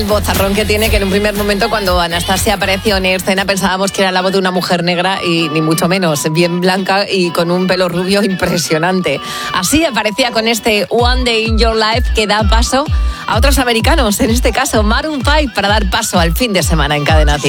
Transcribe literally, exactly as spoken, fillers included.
el vozarrón que tiene, que en un primer momento cuando Anastasia apareció en escena pensábamos que era la voz de una mujer negra y ni mucho menos, bien blanca y con un pelo rubio impresionante. Así aparecía con este One Day in Your Life, que da paso a otros americanos, en este caso Maroon cinco, para dar paso al fin de semana en Cadena Cien.